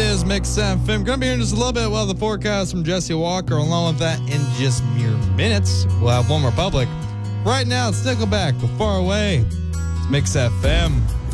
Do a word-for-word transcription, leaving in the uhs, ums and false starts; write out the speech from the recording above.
is Mix F M. Going to be here in just a little bit. We'll have the forecast from Jesse Walker. Along with that, in just mere minutes, we'll have One Republic. Right now, it's Nickelback with Far Away. It's Mix F M.